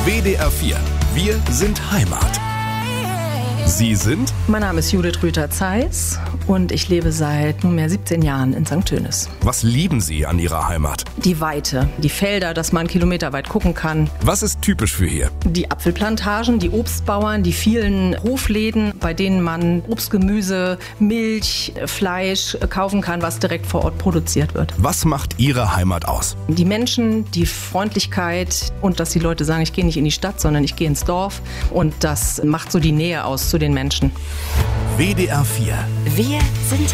WDR 4. Wir sind Heimat. Sie sind? Mein Name ist Judith Rüther-Zeiss und ich lebe seit nunmehr 17 Jahren in St. Tönis. Was lieben Sie an Ihrer Heimat? Die Weite, die Felder, dass man kilometerweit gucken kann. Was ist typisch für hier? Die Apfelplantagen, die Obstbauern, die vielen Hofläden, bei denen man Obst, Gemüse, Milch, Fleisch kaufen kann, was direkt vor Ort produziert wird. Was macht Ihre Heimat aus? Die Menschen, die Freundlichkeit und dass die Leute sagen, ich gehe nicht in die Stadt, sondern ich gehe ins Dorf. Und das macht so die Nähe aus zu den Menschen. WDR 4. Wir sind